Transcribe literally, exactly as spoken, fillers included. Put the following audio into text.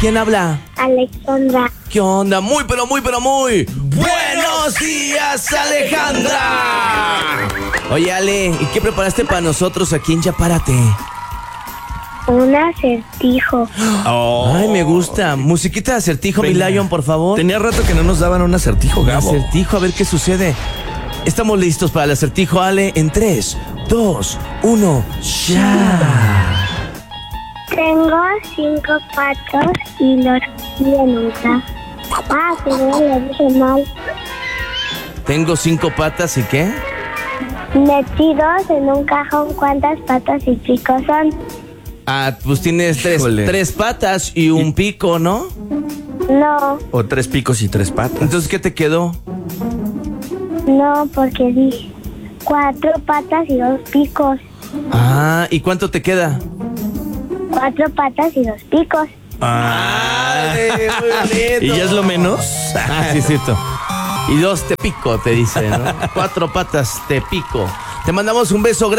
¿Quién habla? Alexandra. ¿Qué onda? Muy, pero muy, pero muy. ¡Buenos días, Alejandra! Oye, Ale, ¿y qué preparaste para nosotros aquí en Ya Párate? Un acertijo. Oh. Ay, me gusta. Musiquita de acertijo, Venga. mi Lion, por favor. Tenía rato que no nos daban un acertijo, Un Gabo. acertijo, a ver qué sucede. Estamos listos para el acertijo, Ale, en tres, dos, uno, ya. Tengo cinco patos y los pies nunca. Ah, perdón, lo dije mal. Tengo cinco patas y ¿qué? Metidos en un cajón, ¿cuántas patas y picos son? Ah, pues tienes tres, Híjole. tres patas y un pico, ¿no? No, O tres picos y tres patas. Entonces, ¿qué te quedó? no, porque dije cuatro patas y dos picos. Ah, ¿y cuánto te queda? Cuatro patas y dos picos. Ah. Ay, muy bonito. ¿Y ya es lo menos? Ah, sí, es cierto. Y dos te pico, te dice, ¿no? Cuatro patas te pico. Te mandamos un beso grande.